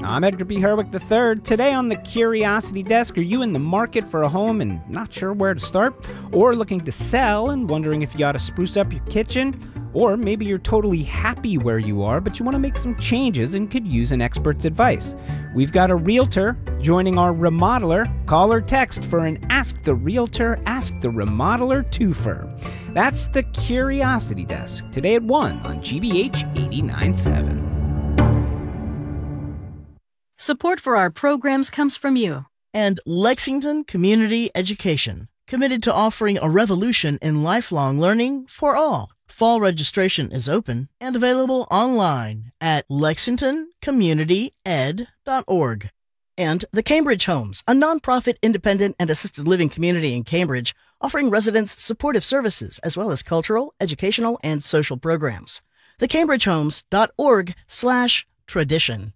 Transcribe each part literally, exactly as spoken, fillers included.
I'm Edgar B. Herwick the third. Today on the Curiosity Desk, are you in the market for a home and not sure where to start? Or looking to sell and wondering if you ought to spruce up your kitchen? Or maybe you're totally happy where you are, but you want to make some changes and could use an expert's advice. We've got a realtor joining our remodeler. Call or text for an Ask the Realtor, Ask the Remodeler twofer. That's the Curiosity Desk, today at one on G B H eighty-nine point seven. Support for our programs comes from you. And Lexington Community Education, committed to offering a revolution in lifelong learning for all. Fall registration is open and available online at lexington community ed dot org. And the Cambridge Homes, a nonprofit independent and assisted living community in Cambridge, offering residents supportive services as well as cultural, educational, and social programs. the cambridge homes dot org slash tradition.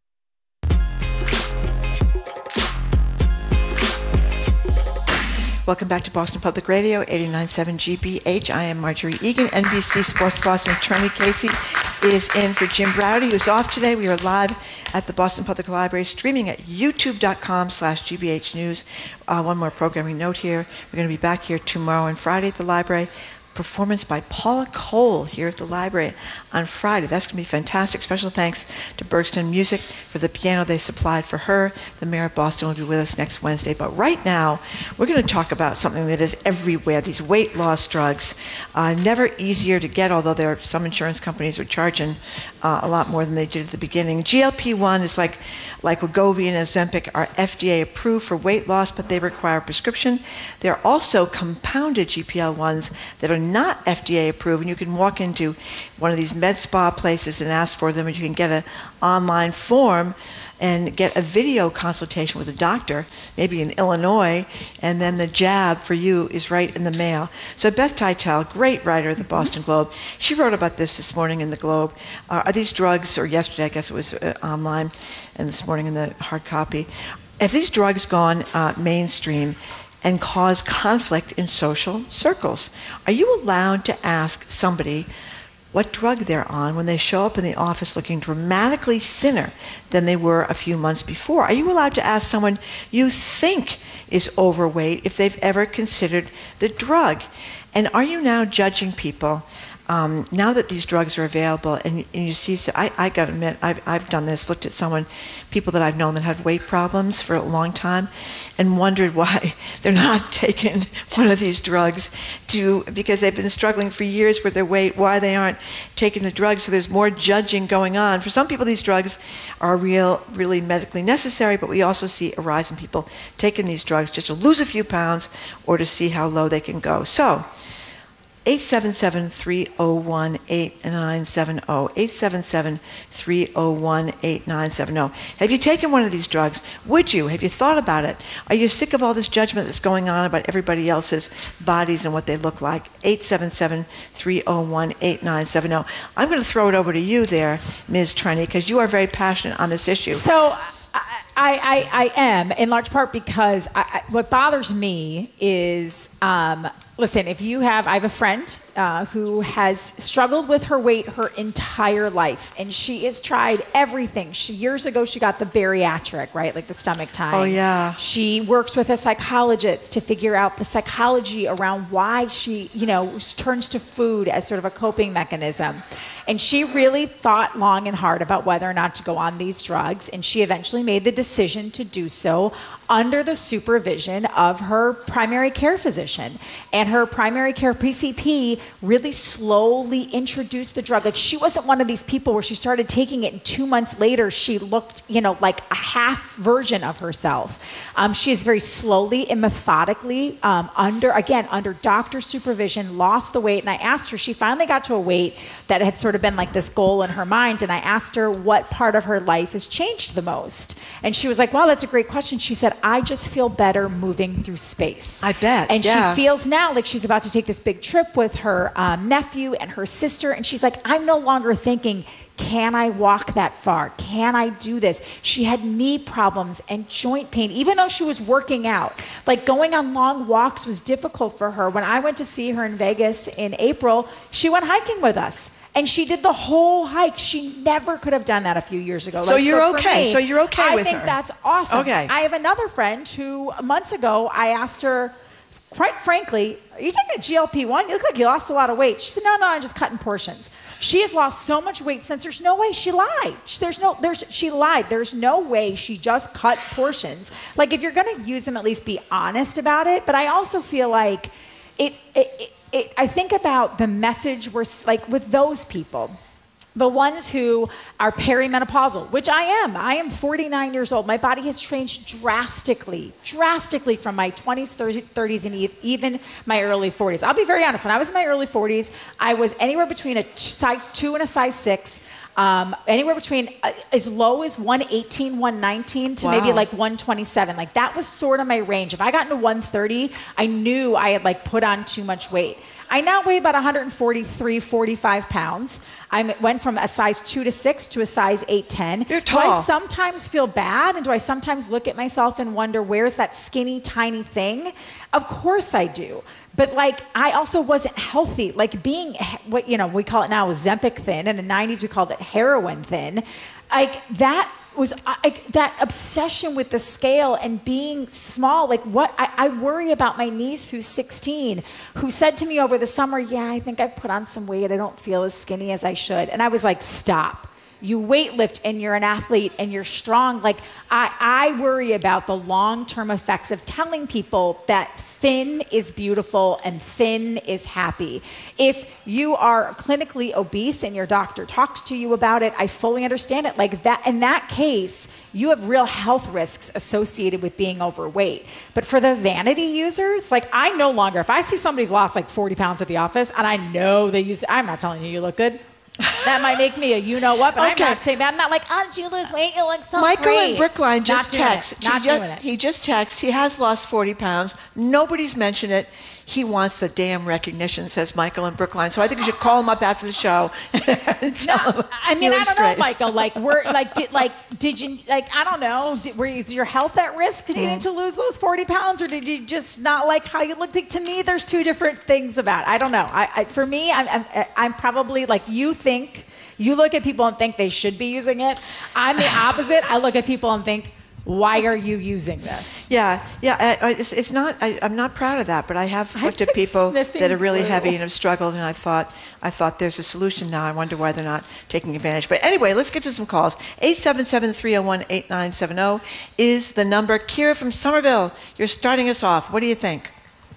Welcome back to Boston Public Radio, eighty-nine point seven G B H. I am Marjorie Egan. N B C Sports Boston attorney Casey is in for Jim Browdy, who's off today. We are live at the Boston Public Library, streaming at youtube.com slash GBH News. Uh, one more programming note here. We're going to be back here tomorrow and Friday at the library. Performance by Paula Cole here at the library on Friday. That's going to be fantastic. Special thanks to Bergstone Music for the piano they supplied for her. The mayor of Boston will be with us next Wednesday. But right now, we're going to talk about something that is everywhere, these weight loss drugs. Uh, never easier to get, although there are some insurance companies are charging uh, a lot more than they did at the beginning. G L P one is like, like Wegovy and Ozempic are F D A approved for weight loss, but they require a prescription. There are also compounded G P L ones that are not F D A approved, and you can walk into one of these med spa places and ask for them, and you can get an online form and get a video consultation with a doctor, maybe in Illinois, and then the jab for you is right in the mail. So Beth Titel, great writer of the Boston Globe, she wrote about this this morning in the Globe. Uh, are these drugs, or yesterday I guess it was uh, online, and this morning in the hard copy, have these drugs gone uh, mainstream and cause conflict in social circles? Are you allowed to ask somebody what drug they're on when they show up in the office looking dramatically thinner than they were a few months before? Are you allowed to ask someone you think is overweight if they've ever considered the drug? And are you now judging people Um, now that these drugs are available, and, and you see, so I, I got to admit, I've, I've done this, looked at someone, people that I've known that had weight problems for a long time, and wondered why they're not taking one of these drugs to, because they've been struggling for years with their weight, why they aren't taking the drugs. So there's more judging going on. For some people, these drugs are real, really medically necessary, but we also see a rise in people taking these drugs just to lose a few pounds or to see how low they can go. So, eight seven seven, three oh one, eight nine seven oh, eight seven seven, three oh one, eight nine seven oh. Have you taken one of these drugs? Would you? Have you thought about it? Are you sick of all this judgment that's going on about everybody else's bodies and what they look like? eight seven seven, three oh one, eight nine seven oh. I'm going to throw it over to you there, Miz Trenny, because you are very passionate on this issue. So I, I, I am, in large part because I, I, what bothers me is, um, listen, if you have, I have a friend uh, who has struggled with her weight her entire life, and she has tried everything. She, years ago, she got the bariatric, right, like the stomach tying. Oh, yeah. She works with a psychologist to figure out the psychology around why she, you know, turns to food as sort of a coping mechanism. And she really thought long and hard about whether or not to go on these drugs, and she eventually made the decision to do so under the supervision of her primary care physician. And her primary care P C P really slowly introduced the drug. Like, she wasn't one of these people where she started taking it and two months later she looked, you know, like a half version of herself. Um, she is very slowly and methodically, um, under, again, under doctor supervision, lost the weight. And I asked her, she finally got to a weight that had sort of been like this goal in her mind. And I asked her what part of her life has changed the most. And she was like, wow, that's a great question. She said, I just feel better moving through space. I bet. And yeah. she feels now like she's about to take this big trip with her um, nephew and her sister. And she's like, I'm no longer thinking, can I walk that far? Can I do this? She had knee problems and joint pain, even though she was working out. Like, going on long walks was difficult for her. When I went to see her in Vegas in April, she went hiking with us. And she did the whole hike. She never could have done that a few years ago. So like, you're so okay. Me, so you're okay I with her. I think that's awesome. Okay. I have another friend who months ago I asked her, quite frankly, are you taking a G L P one? You look like you lost a lot of weight. She said, no, no, I'm just cutting portions. She has lost so much weight since there's no way she lied. There's no, there's, she lied. There's no way she just cut portions. Like, if you're going to use them, at least be honest about it. But I also feel like it, it, it, it I think about the message we're, like, with those people. The ones who are perimenopausal, which I am. I am forty-nine years old. My body has changed drastically, drastically from my twenties, thirties, and even my early forties. I'll be very honest. When I was in my early forties, I was anywhere between a size two and a size six, um, anywhere between uh, as low as one eighteen, one nineteen to Wow. maybe like one twenty-seven. Like, that was sort of my range. If I got into one thirty, I knew I had like put on too much weight. I now weigh about one forty-three, forty-five pounds. I went from a size two to six to a size eight, ten. You're tall. Do I sometimes feel bad? And do I sometimes look at myself and wonder, where's that skinny, tiny thing? Of course I do. But, like, I also wasn't healthy. Like, being, what, you know, we call it now Ozempic thin. In the nineties, we called it heroin thin. Like, that was I, that obsession with the scale and being small. Like, what I, I worry about my niece who's sixteen, who said to me over the summer, yeah, I think I put on some weight. I don't feel as skinny as I should. And I was like, stop. You weightlift and you're an athlete and you're strong. Like, I, I worry about the long-term effects of telling people that thin is beautiful and thin is happy. If you are clinically obese and your doctor talks to you about it, I fully understand it. Like, that, in that case, you have real health risks associated with being overweight. But for the vanity users, like, I no longer, if I see somebody's lost like forty pounds at the office and I know they use, I'm not telling you you look good. That might make me a you-know-what, but Okay. I'm not saying, I'm not like, oh, did you lose weight? You look so Michael great. in Brookline just Not doing texted. it. Not He ju- doing it. He just texted. He has lost forty pounds. Nobody's mentioned it. He wants the damn recognition, says Michael in Brookline. So I think you should call him up after the show. And tell No, him I mean, he I looks don't know, great. Michael. Like, we're like, did like, did you like? I don't know. Did, were is your health at risk? Did you need to lose those forty pounds, or did you just not like how you looked? Like, to me, there's two different things about it. I don't know. I, I for me, I'm, I'm I'm probably like you think. You look at people and think they should be using it. I'm the opposite. I look at people and think, why are you using this? Yeah, yeah. I, I, it's, it's not. I, I'm not proud of that, but I have I've looked at been people sniffing that are really glue. heavy and have struggled, and I thought, I thought there's a solution now. I wonder why they're not taking advantage. But anyway, let's get to some calls. eight seven seven, three oh one, eight nine seven oh is the number. Kira from Somerville, you're starting us off. What do you think?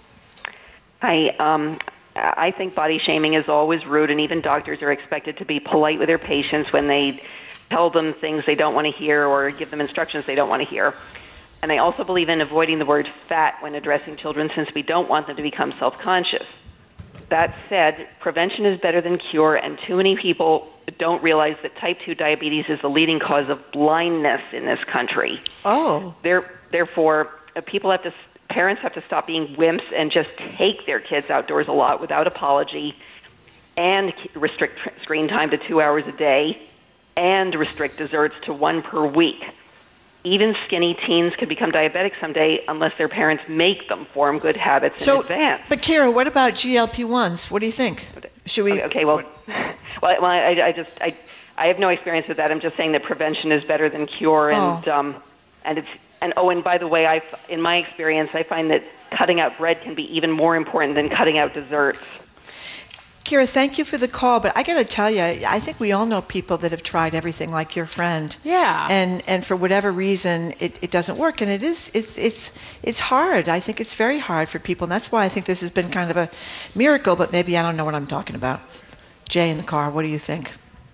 Hi. Um, I think body shaming is always rude, and even doctors are expected to be polite with their patients when they tell them things they don't want to hear or give them instructions they don't want to hear. And I also believe in avoiding the word fat when addressing children, since we don't want them to become self-conscious. That said, prevention is better than cure, and too many people don't realize that type two diabetes is the leading cause of blindness in this country. Oh. There, therefore, uh, people have to, parents have to stop being wimps and just take their kids outdoors a lot without apology, and restrict tr- screen time to two hours a day, and restrict desserts to one per week. Even skinny teens could become diabetic someday unless their parents make them form good habits So, in advance. but Kira, what about G L P ones? What do you think? Should we? Okay, okay, well, well, well I, I just, I, I have no experience with that. I'm just saying that prevention is better than cure, and Oh. um, and it's, and oh, and by the way, I, in my experience, I find that cutting out bread can be even more important than cutting out desserts. Kira, thank you for the call, but I got to tell you, I think we all know people that have tried everything like your friend. Yeah. And and for whatever reason, it, it doesn't work, and it is it's it's it's hard. I think it's very hard for people, and that's why I think this has been kind of a miracle. But maybe I don't know what I'm talking about. Jay in the car, what do you think?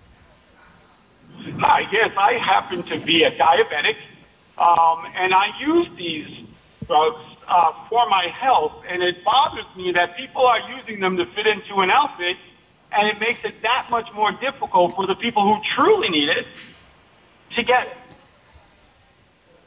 Hi, yes, I happen to be a diabetic, um, and I use these drugs uh, for my health, and it bothers me that people are using them to fit into an outfit, and it makes it that much more difficult for the people who truly need it to get it.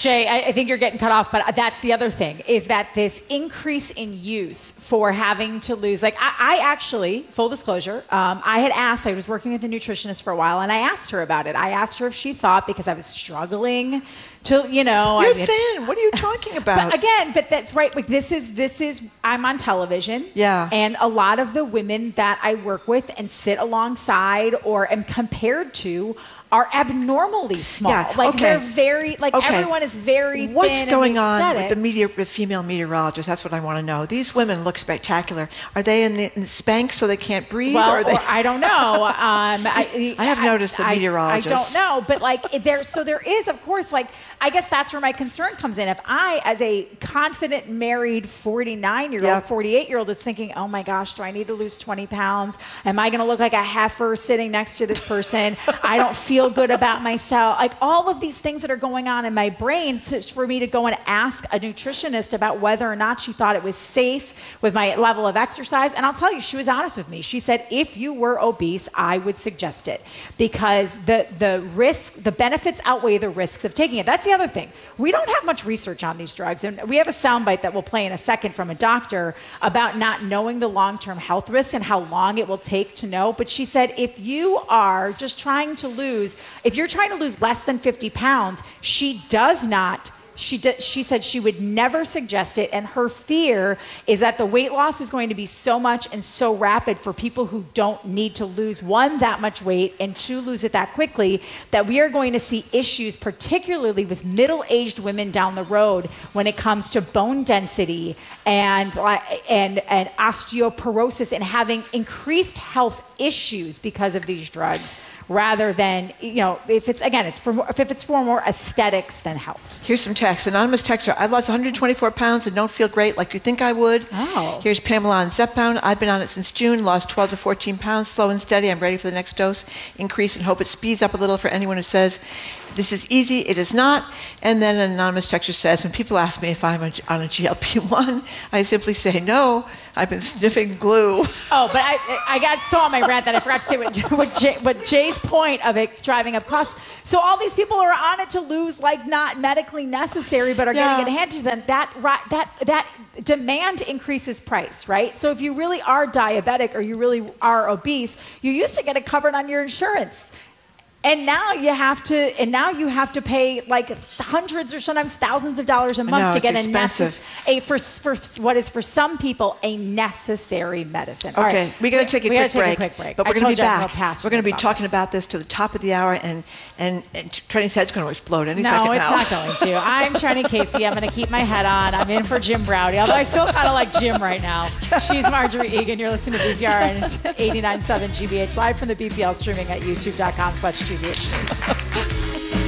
Jay, I, I think you're getting cut off, but that's the other thing, is that this increase in use for having to lose, like I, I actually, full disclosure, um, I had asked, I was working with a nutritionist for a while, and I asked her about it. I asked her if she thought, because I was struggling to, you know. You're I mean, thin. What are you talking about? But again, but that's right. Like this is, this is, I'm on television. Yeah. And a lot of the women that I work with and sit alongside or am compared to are abnormally small. Yeah, like okay. they're very, like Okay. everyone is very thin. What's going in on with aesthetics. the meteor, with female meteorologists? That's what I want to know. These women look spectacular. Are they in the, in the Spanx so they can't breathe? Well, or are they... or I don't know. Um, I, I have noticed the I- meteorologists. I don't know, but like there, so there is, of course, like I guess that's where my concern comes in. If I, as a confident married forty-nine-year-old, Yep. forty-eight-year-old, is thinking, oh my gosh, do I need to lose twenty pounds? Am I going to look like a heifer sitting next to this person? I don't feel good about myself. Like all of these things that are going on in my brain, to, for me to go and ask a nutritionist about whether or not she thought it was safe with my level of exercise. And I'll tell you, she was honest with me. She said, if you were obese, I would suggest it because the, the risk, the benefits outweigh the risks of taking it. That's the other thing. We don't have much research on these drugs. And we have a soundbite that we'll play in a second from a doctor about not knowing the long-term health risks and how long it will take to know. But she said, if you are just trying to lose, if you're trying to lose less than fifty pounds, she does not She did, she said she would never suggest it, and her fear is that the weight loss is going to be so much and so rapid for people who don't need to lose, one, that much weight, and two, lose it that quickly, that we are going to see issues, particularly with middle-aged women down the road when it comes to bone density and, and, and osteoporosis and having increased health issues because of these drugs. Rather than, you know, if it's, again, it's for more, if it's for more aesthetics than health. Here's some text. Anonymous texter, I lost one hundred twenty-four pounds and don't feel great like you think I would. Oh. Here's Pamela on Zepbound. I've been on it since June, lost twelve to fourteen pounds, slow and steady. I'm ready for the next dose increase and hope it speeds up a little for anyone who says this is easy. It is not. And then an anonymous texter says, when people ask me if I'm a, on a G L P one, I simply say, no, I've been sniffing glue. Oh, but I I got so on my rant that I forgot to say what, what, Jay, what Jay's point of it driving up costs. So all these people are on it to lose, like not medically necessary, but are Yeah. getting it handed to them. That that that demand increases price, right? So if you really are diabetic or you really are obese, you used to get it covered on your insurance. And now you have to, and now you have to pay like hundreds or sometimes thousands of dollars a month know, to it's get a, expensive. necess- a for, for what is for some people a necessary medicine. All Okay, right. we're going to take, a, we quick gotta take break, a quick break. but we're I going to be told you I'm back. gonna pass We're going to be about talking this. about this to the top of the hour, and and, and Training Head's going to explode any No, second it's now. not going to. I'm Training Casey. I'm going to keep my head on. I'm in for Jim Browdy, although I feel kind of like Jim right now. She's Marjorie Egan. You're listening to B P R and eighty-nine point seven G B H, live from the B P L, streaming at youtube.com slash GBH News.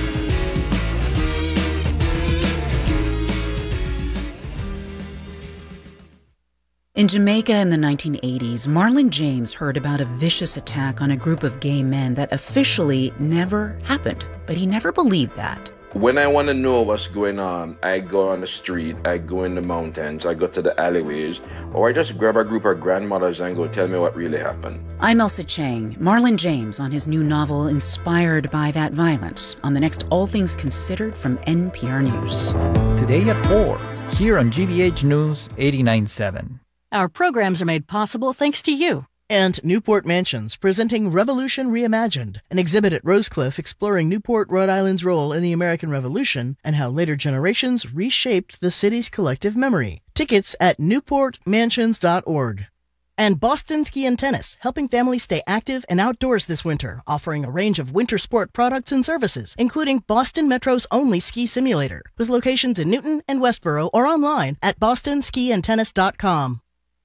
In Jamaica in the nineteen eighties, Marlon James heard about a vicious attack on a group of gay men that officially never happened, but he never believed that. When I want to know what's going on, I go on the street, I go in the mountains, I go to the alleyways, or I just grab a group of grandmothers and go tell me what really happened. I'm Elsa Chang, Marlon James on his new novel inspired by that violence on the next All Things Considered from N P R News. Today at four, here on G B H News eighty-nine point seven. Our programs are made possible thanks to you. And Newport Mansions, presenting Revolution Reimagined, an exhibit at Rosecliff exploring Newport, Rhode Island's role in the American Revolution and how later generations reshaped the city's collective memory. Tickets at newport mansions dot org. And Boston Ski and Tennis, helping families stay active and outdoors this winter, offering a range of winter sport products and services, including Boston Metro's only ski simulator, with locations in Newton and Westboro or online at boston ski and tennis dot com.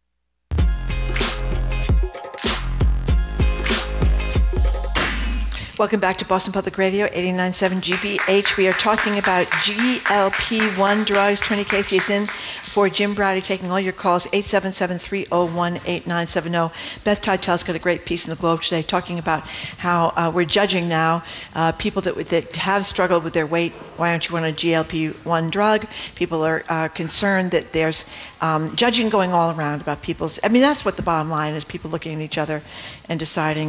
Welcome back to Boston Public Radio, eighty-nine point seven G B H. We are talking about G L P one drugs. Trini Casey is in for Jim Browdy, taking all your calls, eight seven seven, three oh one, eight nine seven oh. Beth Teitel got a great piece in the Globe today talking about how uh, we're judging now uh, people that, that have struggled with their weight. Why aren't you on a G L P one drug? People are uh, concerned that there's um, judging going all around about people's... I mean, that's what the bottom line is, people looking at each other and deciding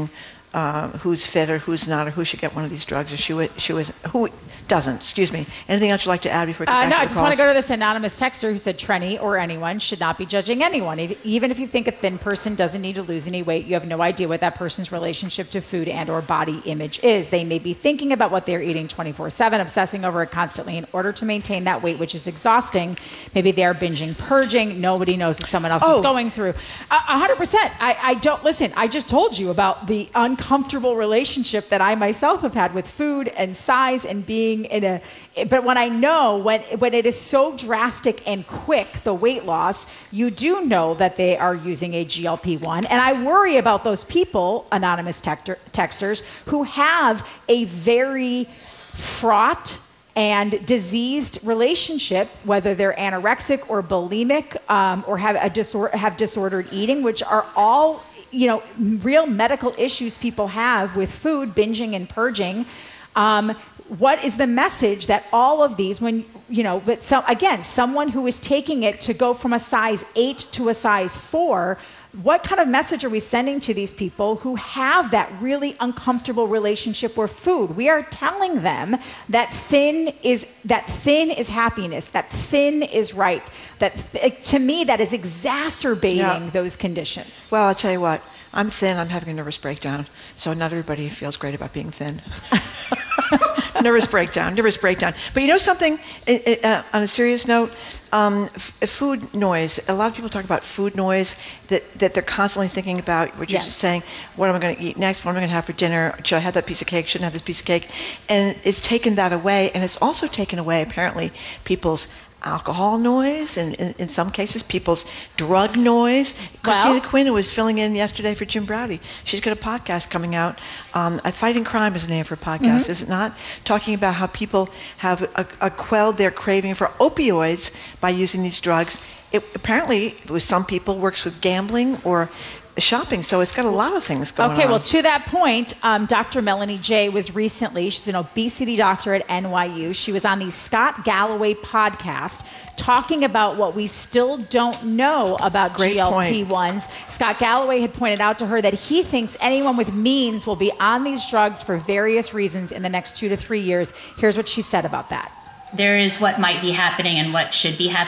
uh, who's fit or who's not, or who should get one of these drugs, or who, who, is, who doesn't. Excuse me. Anything else you'd like to add before we get Uh, back no, to I the just calls? want to go to this anonymous texter who said Trenny or anyone should not be judging anyone. If- Even if you think a thin person doesn't need to lose any weight, you have no idea what that person's relationship to food and or body image is. They may be thinking about what they're eating twenty-four seven, obsessing over it constantly in order to maintain that weight, which is exhausting. Maybe they're binging, purging. Nobody knows what someone else Oh. is going through. A hundred percent. I, I don't, listen, I just told you about the uncomfortable relationship that I myself have had with food and size and being in a, but when I know when when it is so drastic and quick, the weight loss, you do know that they are using a G L P one. And I worry about those people, anonymous texter, texters, who have a very fraught and diseased relationship, whether they're anorexic or bulimic, um, or have a disor- have disordered eating, which are all, you know, real medical issues people have with food, binging and purging. Um, what is the message that all of these, when, you know, but so again, someone who is taking it to go from a size eight to a size four, what kind of message are we sending to these people who have that really uncomfortable relationship with food? We are telling them that thin is that thin is happiness, that thin is right. That th- to me, that is exacerbating Yeah. those conditions. Well, I'll tell you what. I'm thin. I'm having a nervous breakdown. So not everybody feels great about being thin. nervous breakdown, nervous breakdown. But you know something, it, it, uh, on a serious note, um, f- food noise. A lot of people talk about food noise, that, that they're constantly thinking about what you're Yes. just saying, what am I going to eat next? What am I going to have for dinner? Should I have that piece of cake? Shouldn't I have this piece of cake? And it's taken that away. And it's also taken away, apparently, people's alcohol noise, and in, in some cases, people's drug noise. Well- Christina Quinn, who was filling in yesterday for Jim Browdy, she's got a podcast coming out. Um, Fighting Crime is the name of her podcast, Mm-hmm. is it not? Talking about how people have a, a quelled their craving for opioids by using these drugs. It apparently, with some people, works with gambling or shopping. So it's got a lot of things going Okay, on. well, to that point, um, Doctor Melanie J. was recently, she's an obesity doctor at N Y U. She was on the Scott Galloway podcast talking about what we still don't know about Great G L P ones. Scott Galloway had pointed out to her that he thinks anyone with means will be on these drugs for various reasons in the next two to three years. Here's what she said about that. There is what might be happening and what should be happening